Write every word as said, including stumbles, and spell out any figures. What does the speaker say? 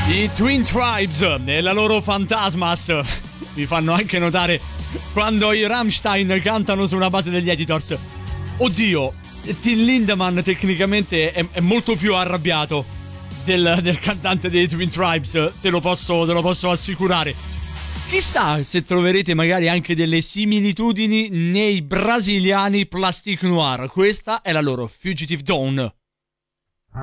I Twin Tribes e la loro Fantasmas mi fanno anche notare quando i Rammstein cantano su una base degli Editors. Oddio, Till Lindemann tecnicamente è, è molto più arrabbiato del, del cantante dei Twin Tribes, te lo posso, te lo posso assicurare. Chissà se troverete magari anche delle similitudini nei brasiliani Plastic Noir. Questa è la loro Fugitive Dawn.